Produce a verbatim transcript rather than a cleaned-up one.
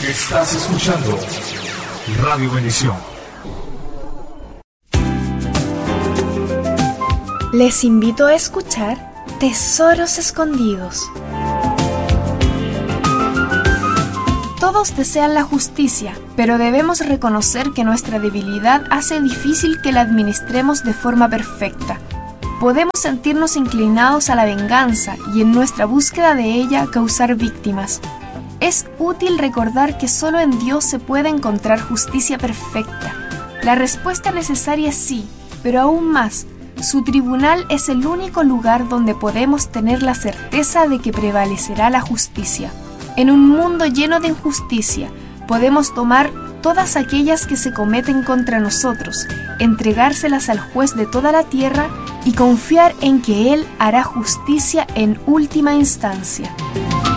Estás escuchando Radio Bendición. Les invito a escuchar Tesoros Escondidos. Todos desean la justicia, pero debemos reconocer que nuestra debilidad hace difícil que la administremos de forma perfecta. Podemos sentirnos inclinados a la venganza y en nuestra búsqueda de ella causar víctimas. Es útil recordar que solo en Dios se puede encontrar justicia perfecta. La respuesta necesaria es sí, pero aún más, su tribunal es el único lugar donde podemos tener la certeza de que prevalecerá la justicia. En un mundo lleno de injusticia, podemos tomar todas aquellas que se cometen contra nosotros, entregárselas al juez de toda la tierra y confiar en que Él hará justicia en última instancia.